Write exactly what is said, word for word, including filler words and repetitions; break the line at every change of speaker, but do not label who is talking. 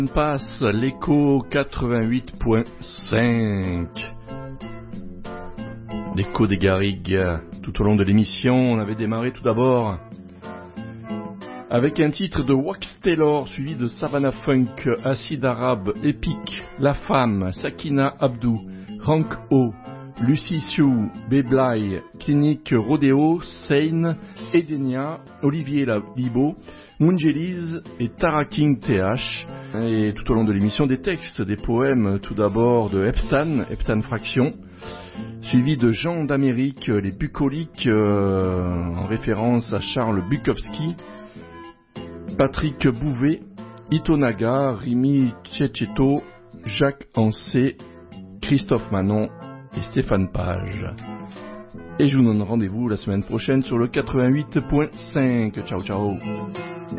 Passe l'écho quatre-vingt-huit point cinq. L'écho des Garrigues. Tout au long de l'émission, on avait démarré tout d'abord avec un titre de Wax Taylor suivi de Savannah Funk, Acide Arabe, Epic, La Femme, Sakina Abdou, Rank O, Lucy Sioux, Beblai, Clinique Rodeo, Seine, Edenia, Olivier Libo, Munjeliz et Tara King T H. Et tout au long de l'émission, des textes, des poèmes, tout d'abord de Eptan, Eptan Fraction, suivi de Jean d'Amérique, les bucoliques, euh, en référence à Charles Bukowski, Patrick Bouvet, Itonaga, Rimi Tchetcheto, Jacques Ancet, Christophe Manon et Stéphane Page. Et je vous donne rendez-vous la semaine prochaine sur le quatre-vingt-huit point cinq. Ciao, ciao.